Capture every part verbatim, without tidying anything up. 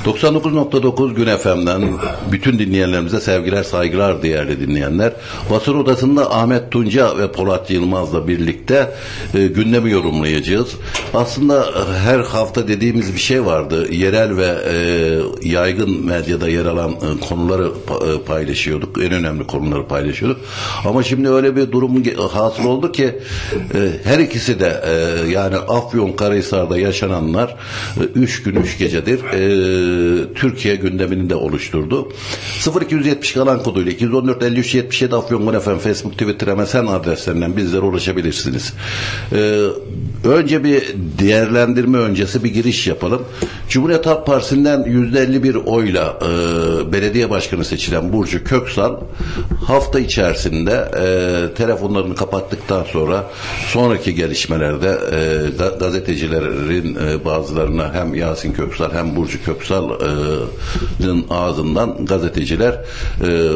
doksan dokuz nokta dokuz Gün F M'den bütün dinleyenlerimize sevgiler, saygılar değerli dinleyenler. Basın Odası'nda Ahmet Tunca ve Polat Yılmaz'la birlikte e, gündemi yorumlayacağız. Aslında her hafta dediğimiz bir şey vardı. Yerel ve e, yaygın medyada yer alan e, konuları pa- e, paylaşıyorduk. En önemli konuları paylaşıyorduk. Ama şimdi öyle bir durum hasıl oldu ki e, her ikisi de e, yani Afyonkarahisar'da yaşananlar e, üç gün üç gecedir e, Türkiye gündemini de oluşturdu. sıfır iki yüz yetmiş kalan koduyla iki yüz on dört elli üç yetmiş yedi Afyon F M, Facebook, Twitter, M S N adreslerinden bizlere ulaşabilirsiniz. Ee, önce bir değerlendirme öncesi bir giriş yapalım. Cumhuriyet Halk Partisi'nden yüzde elli bir oyla e, belediye başkanı seçilen Burcu Köksal hafta içerisinde e, telefonlarını kapattıktan sonra sonraki gelişmelerde e, gazetecilerin e, bazılarına hem Yasin Köksal hem Burcu Köksal'ın ağzından gazeteciler e,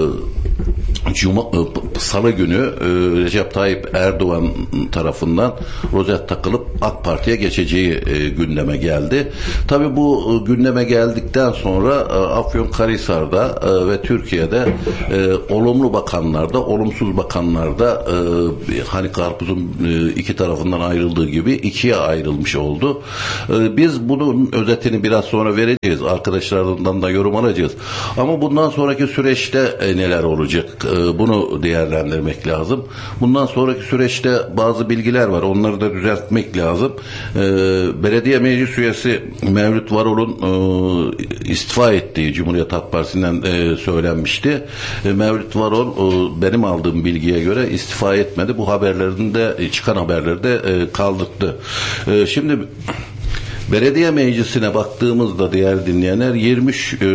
Cuma, Salı günü e, Recep Tayyip Erdoğan tarafından rozet takılıp AK Parti'ye geçeceği e, gündeme geldi. Tabii bu e, gündeme geldikten sonra e, Afyonkarahisar'da e, ve Türkiye'de e, olumlu bakanlarda, olumsuz bakanlarda e, hani karpuzun e, iki tarafından ayrıldığı gibi ikiye ayrılmış oldu. E, biz bunun özetini biraz sonra vereceğiz. Arkadaşlarından da yorum alacağız. Ama bundan sonraki süreçte e, neler olacak? E, bunu değerlendirmek lazım. Bundan sonraki süreçte bazı bilgiler var. Onları da düzeltmek lazım. E, belediye meclis üyesi Mevlüt Varol'un e, istifa ettiği Cumhuriyet Halk Partisi'nden e, söylenmişti. E, Mevlüt Varol e, benim aldığım bilgiye göre istifa etmedi. Bu haberlerinde çıkan haberlerde e, kaldırdı. E, şimdi belediye meclisine baktığımızda değerli dinleyenler yirmi üç e,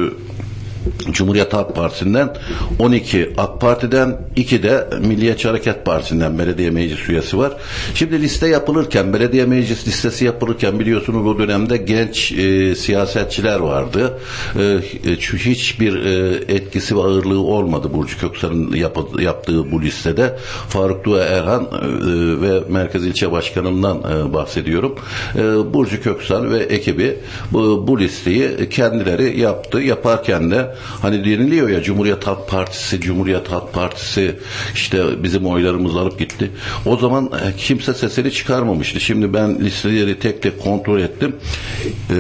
Cumhuriyet Halk Partisi'nden, on iki AK Parti'den, iki de Milliyetçi Hareket Partisi'nden belediye meclis üyesi var. Şimdi liste yapılırken, belediye meclis listesi yapılırken biliyorsunuz o dönemde genç e, siyasetçiler vardı. E, hiçbir e, etkisi ve ağırlığı olmadı Burcu Köksal'ın yap, yaptığı bu listede. Faruk Dua Erhan e, ve Merkez İlçe Başkanı'ndan e, bahsediyorum. E, Burcu Köksal ve ekibi bu, bu listeyi kendileri yaptı. Yaparken de hani deniliyor ya Cumhuriyet Halk Partisi, Cumhuriyet Halk Partisi işte bizim oylarımızı alıp gitti. O zaman kimse sesini çıkarmamıştı. Şimdi ben listeleri tek tek kontrol ettim. Ee,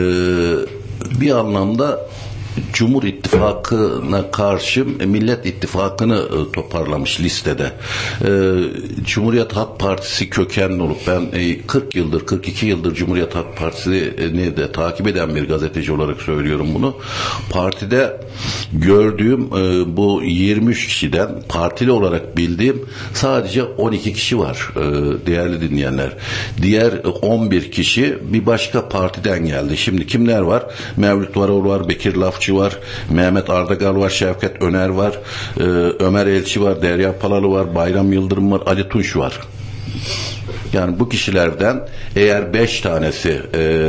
bir anlamda Cumhur İttifakı'na karşı Millet İttifakı'nı e, toparlamış listede. E, Cumhuriyet Halk Partisi kökenli olup ben e, kırk yıldır, kırk iki yıldır Cumhuriyet Halk Partisi'ni de takip eden bir gazeteci olarak söylüyorum bunu. Partide gördüğüm e, bu yirmi üç kişiden partili olarak bildiğim sadece on iki kişi var e, değerli dinleyenler. Diğer on bir kişi bir başka partiden geldi. Şimdi kimler var? Mevlüt Varol var, Bekir Lafçı var, Mehmet Ardagal var, Şevket Öner var, e, Ömer Elçi var, Derya Palalı var, Bayram Yıldırım var, Ali Tunç var. Yani bu kişilerden eğer beş tanesi e,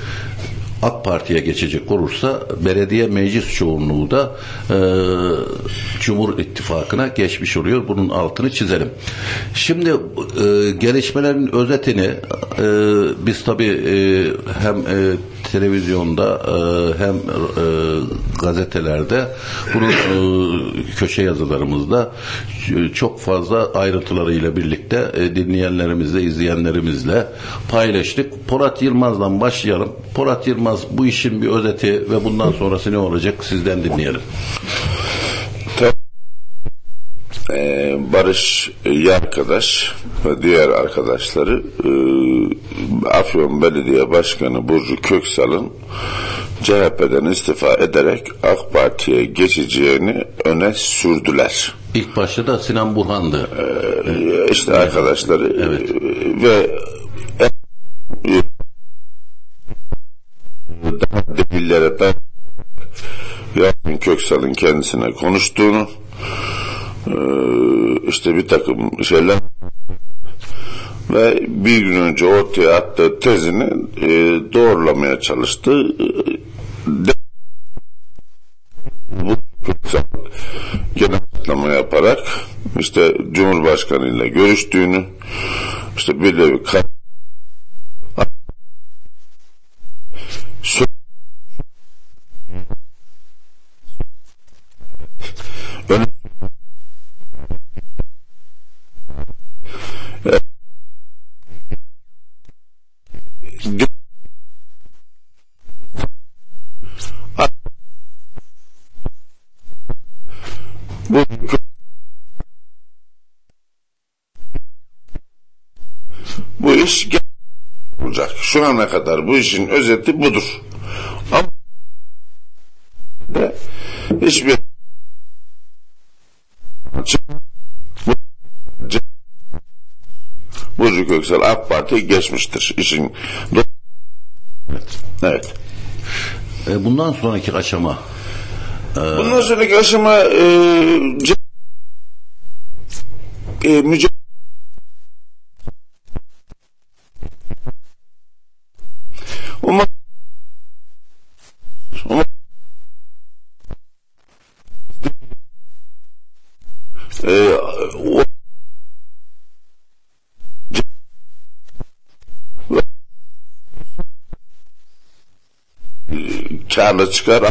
AK Parti'ye geçecek olursa belediye meclis çoğunluğu da e, Cumhur İttifakı'na geçmiş oluyor. Bunun altını çizelim. Şimdi e, gelişmelerin özetini e, biz tabii e, hem e, televizyonda e, hem e, gazetelerde bunun e, köşe yazılarımızda çok fazla ayrıntılarıyla birlikte e, dinleyenlerimizle, izleyenlerimizle paylaştık. Polat Yılmaz'dan başlayalım. Polat Yılmaz bu işin bir özeti ve bundan sonrası ne olacak sizden dinleyelim. Ee, Barış iyi arkadaş ve diğer arkadaşları e, Afyon Belediye Başkanı Burcu Köksal'ın C H P'den istifa ederek AK Parti'ye geçeceğini öne sürdüler. İlk başta da Sinan Burhan'dı. Ee, işte evet. Arkadaşları evet. Ve daha delillere da Yasin Köksal'ın kendisine konuştuğunu işte bir takım şeyler ve bir gün önce ortaya attığı tezini e, doğrulamaya çalıştı. De, bu genel açıklama yaparak işte Cumhurbaşkanı ile görüştüğünü, işte bir de şu ana kadar bu işin özeti budur. Ama hiçbir Burcu Köksal AK Parti geçmiştir. İşin evet. Evet. E, bundan sonraki aşama e... bundan sonraki aşama e, e, mücadele umarım umarım e, o kârla çıkar.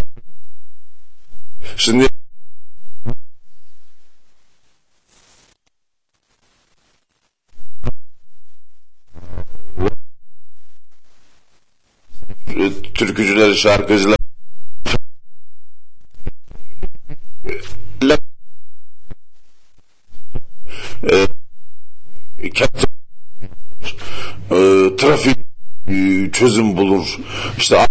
Şimdi türkücüler, şarkıcılar e, e, trafik e, çözüm bulur. İşte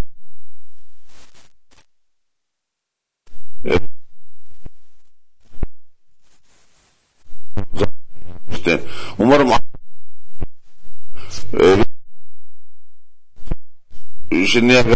İşte umarım e, şimdi